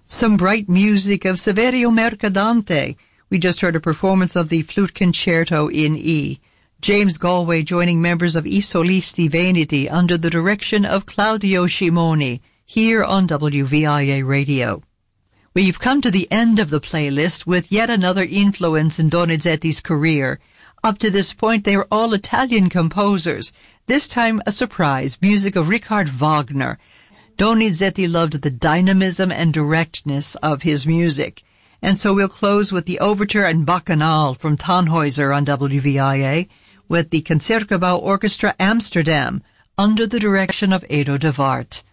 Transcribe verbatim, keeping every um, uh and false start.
Some bright music of Saverio Mercadante. We just heard a performance of the Flute Concerto in E. James Galway joining members of I Solisti Veneti under the direction of Claudio Scimoni, here on W V I A Radio. We've come to the end of the playlist with yet another influence in Donizetti's career. Up to this point, they were all Italian composers. This time, a surprise, music of Richard Wagner. Donizetti loved the dynamism and directness of his music. And so we'll close with the Overture and Bacchanal from Tannhäuser on W V I A with the Concertgebouw Orchestra Amsterdam under the direction of Edo de Waard.